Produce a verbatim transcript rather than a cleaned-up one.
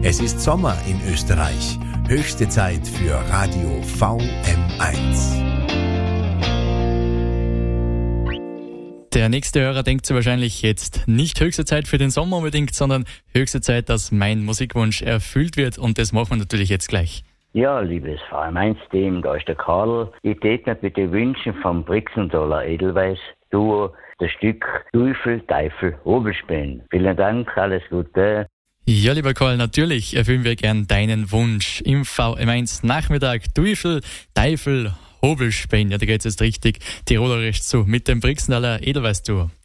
Es ist Sommer in Österreich. Höchste Zeit für Radio V M eins. Der nächste Hörer denkt sich wahrscheinlich jetzt nicht höchste Zeit für den Sommer unbedingt, sondern höchste Zeit, dass mein Musikwunsch erfüllt wird, und das machen wir natürlich jetzt gleich. Ja, liebes V M eins-Team, da ist der Karl. Ich tät mir bitte wünschen vom Brixenthaler Edelweiss-Duo das Stück Teufel, Teufel, Hobelspinn. Vielen Dank, alles Gute. Ja, lieber Karl, natürlich erfüllen wir gern deinen Wunsch. Im V M eins Nachmittag Teufel, Teufel, Hobelspinn. Ja, da geht's jetzt richtig tirolerisch zu mit dem Brixenthaler Edelweiss-Duo.